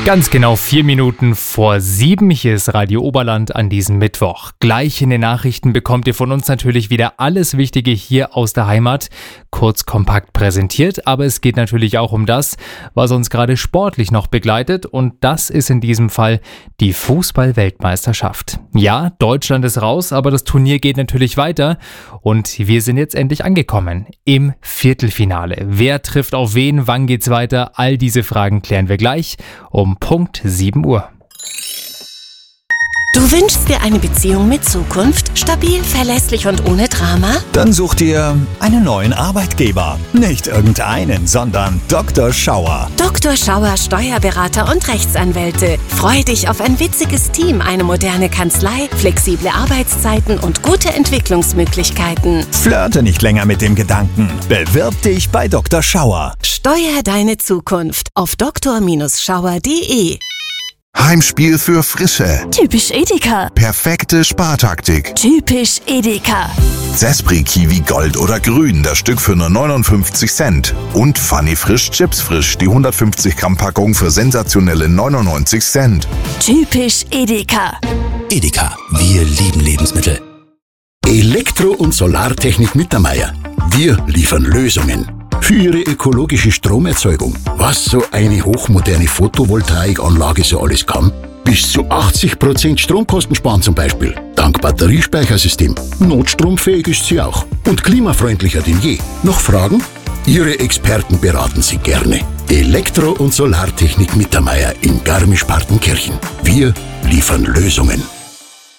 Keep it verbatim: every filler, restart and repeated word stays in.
Ganz genau vier Minuten vor sieben. Hier ist Radio Oberland an diesem Mittwoch. Gleich in den Nachrichten bekommt ihr von uns natürlich wieder alles Wichtige hier aus der Heimat, kurz kompakt präsentiert. Aber es geht natürlich auch um das, was uns gerade sportlich noch begleitet. Und das ist in diesem Fall die Fußball-Weltmeisterschaft. Ja, Deutschland ist raus, aber das Turnier geht natürlich weiter. Und wir sind jetzt endlich angekommen im Viertelfinale. Wer trifft auf wen? Wann geht's weiter? All diese Fragen klären wir gleich um Punkt sieben Uhr. Du wünschst dir eine Beziehung mit Zukunft? Stabil, verlässlich und ohne Drama? Dann such dir einen neuen Arbeitgeber. Nicht irgendeinen, sondern Doktor Schauer. Doktor Schauer Steuerberater und Rechtsanwälte. Freu dich auf ein witziges Team, eine moderne Kanzlei, flexible Arbeitszeiten und gute Entwicklungsmöglichkeiten. Flirte nicht länger mit dem Gedanken. Bewirb dich bei Doktor Schauer. Steuer deine Zukunft auf doktor Schauer punkt de. Heimspiel für Frische. Typisch Edeka. Perfekte Spartaktik. Typisch Edeka. Zespri Kiwi Gold oder Grün, das Stück für nur neunundfünfzig Cent. Und Funny Frisch Chips Frisch, die hundertfünfzig Gramm Packung für sensationelle neunundneunzig Cent. Typisch Edeka. Edeka, wir lieben Lebensmittel. Elektro- und Solartechnik Mittermeier. Wir liefern Lösungen für Ihre ökologische Stromerzeugung. Was so eine hochmoderne Photovoltaikanlage so alles kann? Bis zu achtzig Prozent Stromkosten sparen zum Beispiel. Dank Batteriespeichersystem. Notstromfähig ist sie auch. Und klimafreundlicher denn je. Noch Fragen? Ihre Experten beraten Sie gerne. Elektro- und Solartechnik Mittermeier in Garmisch-Partenkirchen. Wir liefern Lösungen.